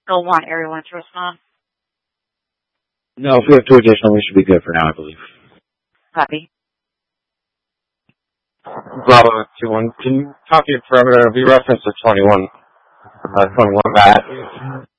They'll want everyone to respond. No, if we have 2 additional, we should be good for now, I believe. Copy. Bravo 2-1. Can you copy it perimeter? We referenced the 21 Matt.